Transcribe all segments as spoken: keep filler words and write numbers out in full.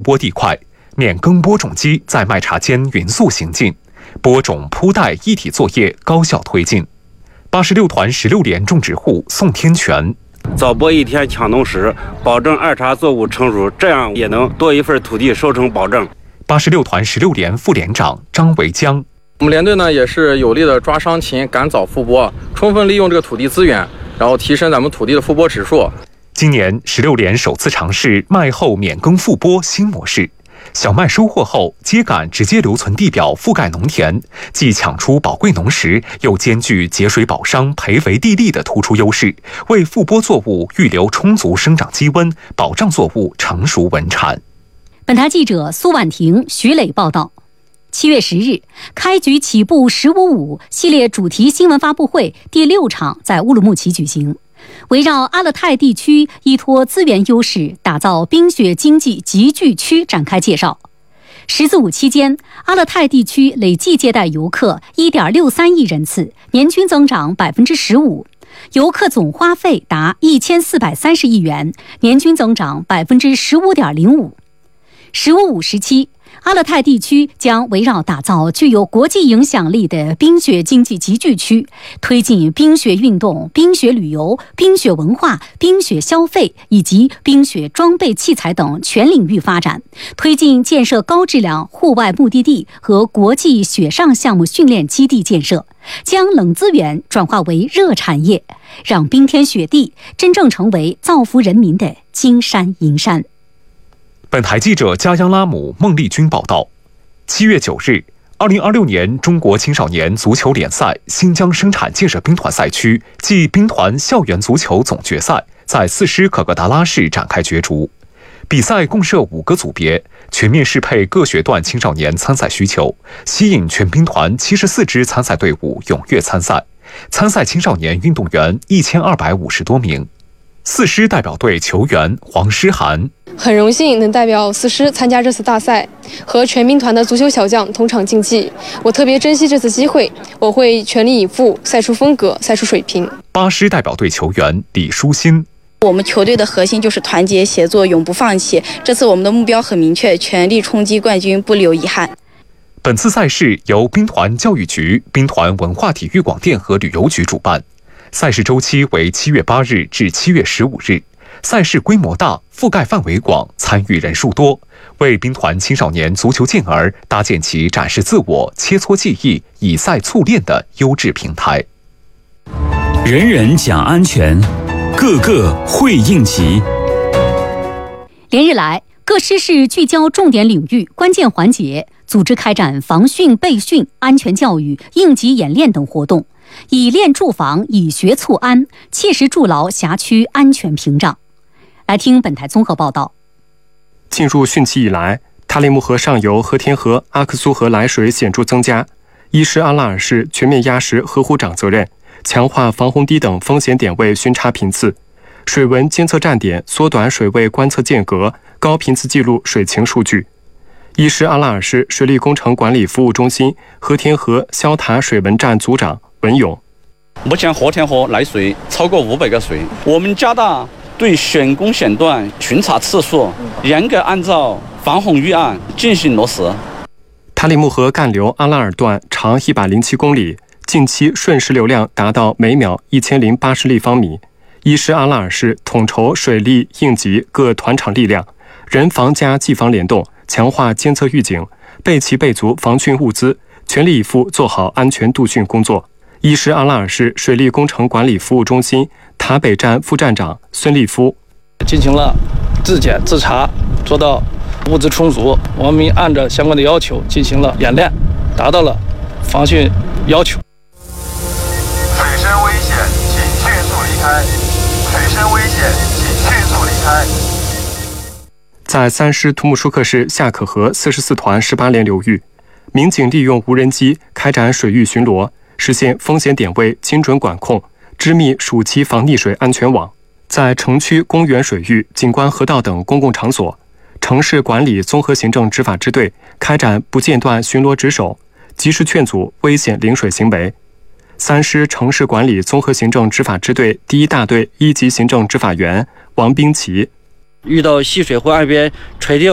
播地块，免耕播种机在麦茬间匀速行进，播种铺带一体作业高效推进。八十六团十六连种植户宋天全。 早播一天抢农时，保证二茬作物成熟，这样也能多一份土地收成保证。 八十六团十六连副连长张维江。 我们连队呢也是有力的抓伤禽，赶早复播，充分利用这个土地资源，然后提升咱们土地的复播指数。 今年十六连首次尝试麦后免耕复播新模式，小麦收获后秸秆直接留存地表覆盖农田，既抢出宝贵农时，又兼具节水保墒、培肥地力的突出优势，为复播作物预留充足生长基温，保障作物成熟稳产。 本台记者苏婉婷、徐磊报道。七月十日，开局起步十五五系列主题新闻发布会第六场在乌鲁木齐举行，围绕阿勒泰地区依托资源优势打造冰雪经济集聚区展开介绍。十四五期间，阿勒泰地区累计接待游客 一点六三亿人次，年均增长 百分之十五， 游客总花费达一千四百三十亿元，年均增长 百分之十五点零五。十五五时期，阿勒泰地区将围绕打造具有国际影响力的冰雪经济集聚区，推进冰雪运动、冰雪旅游、冰雪文化、冰雪消费以及冰雪装备器材等全领域发展，推进建设高质量户外目的地和国际雪上项目训练基地建设，将冷资源转化为热产业，让冰天雪地真正成为造福人民的金山银山。 本台记者加央拉姆、孟丽君报道。七月九日，二零二六年中国青少年足球联赛新疆生产建设兵团赛区暨兵团校园足球总决赛在四师可可达拉市展开角逐。比赛共设五个组别，全面适配各学段青少年参赛需求，吸引全兵团七十四支参赛队伍踊跃参赛。参赛青少年运动员一千二百五十多名。四师代表队球员黄诗涵。 很荣幸能代表四师参加这次大赛，和全兵团的足球小将同场竞技。我特别珍惜这次机会，我会全力以赴，赛出风格，赛出水平。 八师代表队球员李舒心。 我们球队的核心就是团结协作，永不放弃。这次我们的目标很明确，全力冲击冠军，不留遗憾。 本次赛事由兵团教育局、兵团文化体育广电和旅游局主办，赛事周期为七月八日至七月十五日。赛事规模大，覆盖范围广，参与人数多，为兵团青少年足球健儿搭建起展示自我、切磋技艺、以赛促练的优质平台。 人人讲安全，个个会应急。 连日来，各师是聚焦重点领域、关键环节，组织开展防汛备训、安全教育、应急演练等活动，以练驻防，以学促安，切实筑牢辖区安全屏障。来听本台综合报道。 进入汛期以来，塔里木河上游和田河、阿克苏河来水显著增加。伊施阿拉尔市全面压实河湖长责任，强化防洪堤等风险点位巡查频次，水文监测站点缩短水位观测间隔，高频次记录水情数据。伊施阿拉尔市水利工程管理服务中心和田河肖塔水文站组长文勇： 目前和田河来水超过五百个水，我们加大对选工选段巡查次数，严格按照防洪预案进行落实。 塔里木河干流阿拉尔段长一百零七公里，近期瞬时流量达到每秒一千零八十立方米。伊施阿拉尔市统筹水利应急各团场力量，人防加技防联动，强化监测预警，备齐备足防汛物资，全力以赴做好安全度汛工作。伊施阿拉尔市水利工程管理服务中心塔北站副站长孙立夫： 进行了自检自查，做到物资充足，我们按照相关的要求进行了演练，达到了防汛要求。 水深危险，请迅速离开。水深危险，请迅速离开。 在三师图木舒克市夏可河四十四团十八连流域，民警利用无人机开展水域巡逻，实现风险点位精准管控，织密暑期防溺水安全网。在城区公园水域、景观河道等公共场所，城市管理综合行政执法支队开展不间断巡逻值守，及时劝阻危险临水行为。三师城市管理综合行政执法支队第一大队一级行政执法员王冰奇： 遇到戏水或岸边垂钓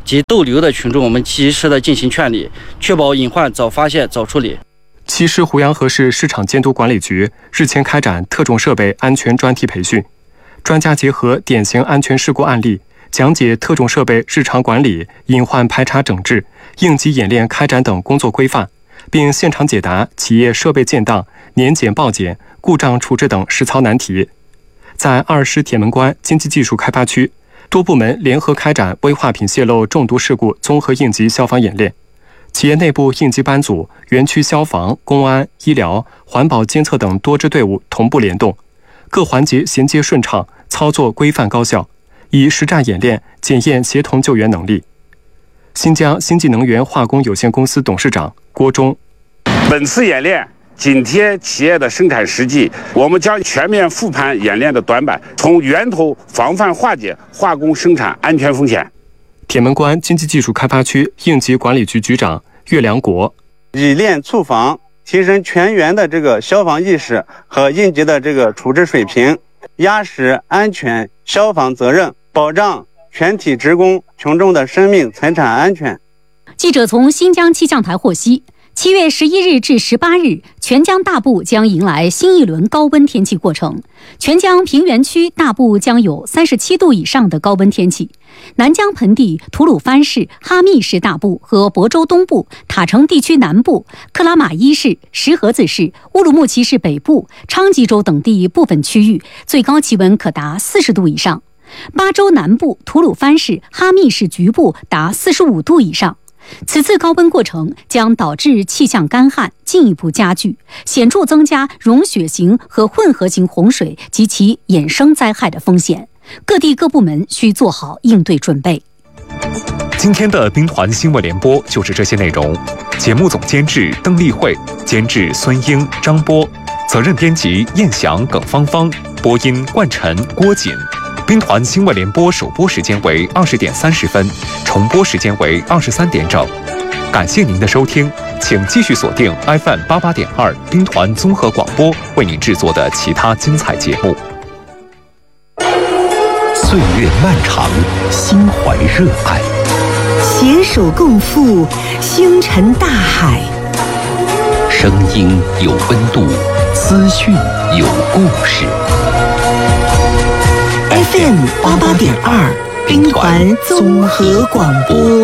及逗留的群众，我们及时的进行劝离，确保隐患早发现、早处理。 其实，胡杨河市市场监督管理局日前开展特种设备安全专题培训，专家结合典型安全事故案例，讲解特种设备日常管理、隐患排查整治、应急演练开展等工作规范，并现场解答企业设备建档、年检报检、故障处置等实操难题。在二师铁门关经济技术开发区，多部门联合开展危化品泄漏中毒事故综合应急消防演练。企业内部应急班组、园区消防、公安、医疗、环保监测等多支队伍同步联动，各环节衔接顺畅，操作规范高效，以实战演练检验协同救援能力。新疆新纪能源化工有限公司董事长郭忠： 本次演练紧贴企业的生产实际，我们将全面复盘演练的短板，从源头防范化解化工生产安全风险。 铁门关经济技术开发区应急管理局局长岳良国： 以练促防，提升全员的这个消防意识和应急的这个处置水平，压实安全消防责任，保障全体职工群众的生命财产安全。 记者从新疆气象台获悉，七月十一日至十八日，全疆大部将迎来新一轮高温天气过程。全疆平原区大部将有三十七度以上的高温天气，南疆盆地、吐鲁番市、哈密市大部和亳州东部、塔城地区南部、克拉玛依市、石河子市、乌鲁木齐市北部、昌吉州等地部分区域最高气温可达四十度以上，巴州南部、吐鲁番市、哈密市局部达四十五度以上。此次高温过程将导致气象干旱进一步加剧，显著增加融雪型和混合型洪水及其衍生灾害的风险。各地各部门需做好应对准备。 今天的兵团新闻联播就是这些内容。节目总监制邓丽慧，监制孙英、张波，责任编辑燕翔、耿芳芳，播音冠晨、郭锦。兵团新闻联播首播时间为二十点三十分，重播时间为二十三点整。感谢您的收听，请继续锁定 F M 八八点二兵团综合广播为您制作的其他精彩节目。 岁月漫长，心怀热爱， 携手共赴星辰大海。 声音有温度，资讯有故事。 F M 八八点二，兵团综合广播。